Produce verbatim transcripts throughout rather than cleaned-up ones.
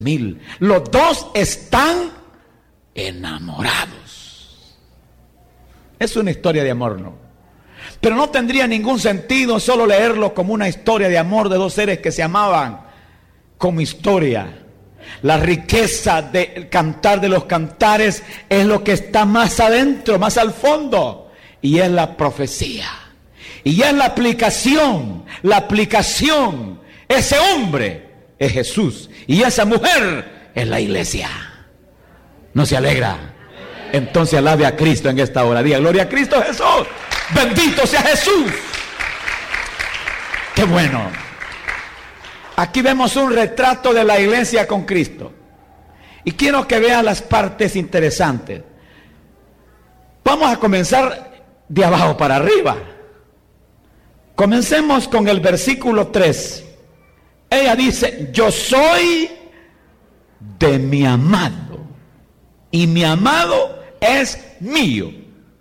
mil. Los dos están enamorados. Es una historia de amor, ¿no? Pero no tendría ningún sentido solo leerlo como una historia de amor de dos seres que se amaban como historia. La riqueza del cantar de los cantares es lo que está más adentro, más al fondo, y es la profecía. Y es la aplicación, la aplicación. Ese hombre es Jesús y esa mujer es la iglesia. ¿No se alegra? Entonces alabe a Cristo en esta hora. Diga, gloria a Cristo Jesús. Bendito sea Jesús. Qué bueno. Aquí vemos un retrato de la iglesia con Cristo. Y quiero que vean las partes interesantes. Vamos a comenzar de abajo para arriba. Comencemos con el versículo tres. Ella dice, yo soy de mi amado, y mi amado es mío.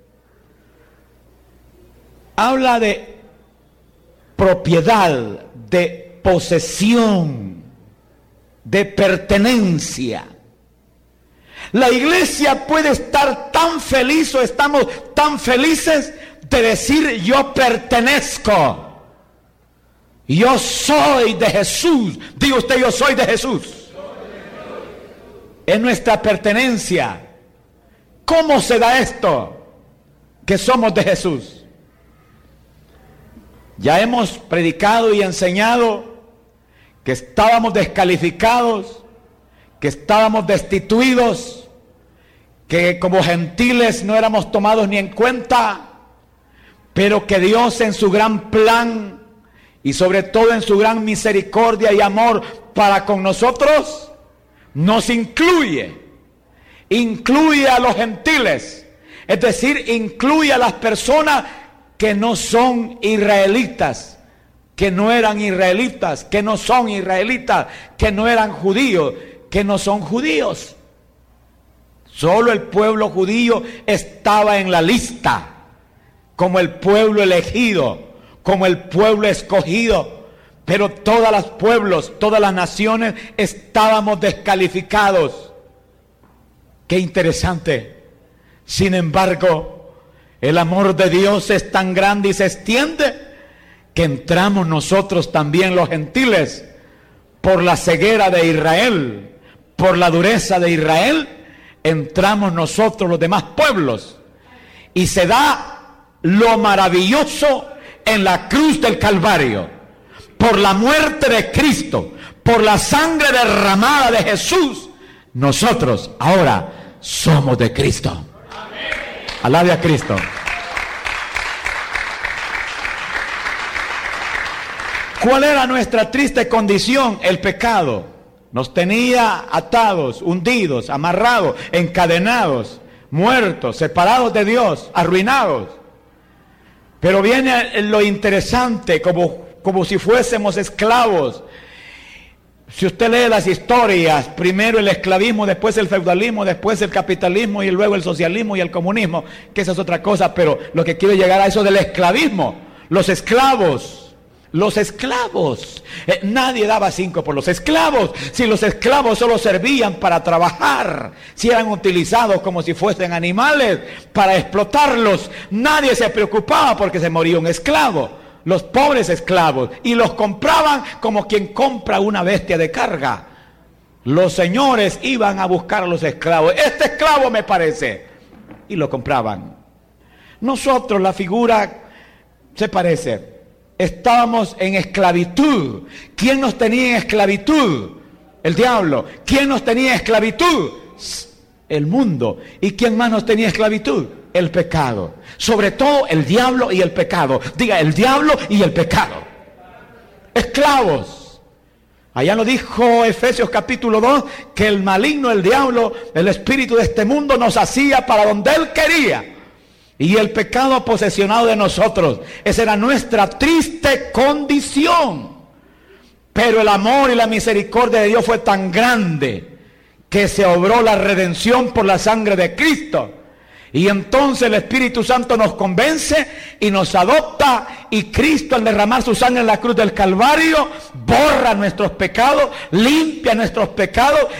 Habla de propiedad, de posesión, de pertenencia. La iglesia puede estar tan feliz o estamos tan felices de decir yo pertenezco. Yo soy de Jesús. Diga usted, yo soy de Jesús. Es nuestra pertenencia. ¿Cómo se da esto? Que somos de Jesús. Ya hemos predicado y enseñado que estábamos descalificados, que estábamos destituidos, que como gentiles no éramos tomados ni en cuenta, pero que Dios en su gran plan y sobre todo en su gran misericordia y amor para con nosotros, nos incluye, incluye a los gentiles, es decir, incluye a las personas que no son israelitas, que no eran israelitas, que no son israelitas, que no eran judíos, que no son judíos. Solo el pueblo judío estaba en la lista, como el pueblo elegido, como el pueblo escogido, pero todos los pueblos, todas las naciones estábamos descalificados. Qué interesante. Sin embargo, el amor de Dios es tan grande y se extiende que entramos nosotros también los gentiles por la ceguera de Israel, por la dureza de Israel, entramos nosotros los demás pueblos y se da lo maravilloso en la cruz del Calvario, por la muerte de Cristo, por la sangre derramada de Jesús, nosotros ahora somos de Cristo. Amén. Alabe a Cristo. ¿Cuál era nuestra triste condición? El pecado nos tenía atados, hundidos, amarrados, encadenados, muertos, separados de Dios, arruinados. Pero viene lo interesante, como, como si fuésemos esclavos. Si usted lee las historias, primero el esclavismo, después el feudalismo, después el capitalismo y luego el socialismo y el comunismo, que esa es otra cosa, pero lo que quiero llegar a eso del esclavismo, los esclavos. Los esclavos, eh, nadie daba cinco por los esclavos. Si los esclavos solo servían para trabajar, si eran utilizados como si fuesen animales para explotarlos, nadie se preocupaba porque se moría un esclavo. Los pobres esclavos, y los compraban como quien compra una bestia de carga. Los señores iban a buscar a los esclavos. Este esclavo me parece, y lo compraban. Nosotros, la figura se parece. Estábamos en esclavitud. ¿Quién nos tenía en esclavitud? El diablo. ¿Quién nos tenía en esclavitud? El mundo. ¿Y quién más nos tenía en esclavitud? El pecado. Sobre todo el diablo y el pecado. Diga, el diablo y el pecado. Esclavos. Allá lo dijo Efesios capítulo dos, que el maligno, el diablo, el espíritu de este mundo nos hacía para donde él quería. Y el pecado posesionado de nosotros. Esa era nuestra triste condición. Pero el amor y la misericordia de Dios fue tan grande que se obró la redención por la sangre de Cristo. Y entonces el Espíritu Santo nos convence y nos adopta, y Cristo, al derramar su sangre en la cruz del Calvario, borra nuestros pecados, limpia nuestros pecados